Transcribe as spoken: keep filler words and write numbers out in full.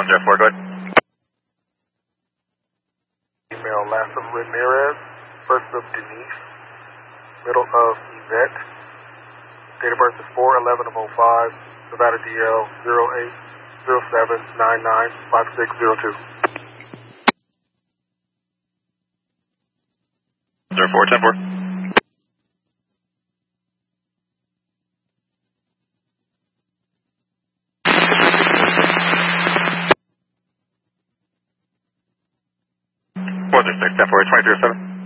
zero four, go ahead. Email last of Ramirez, first of Denise, middle of Yvette. Date of birth is four eleven of oh five, Nevada D L zero eight zero seven nine nine five six zero two. zero four, ten four. four zero six, ten four, twenty-three oh seven.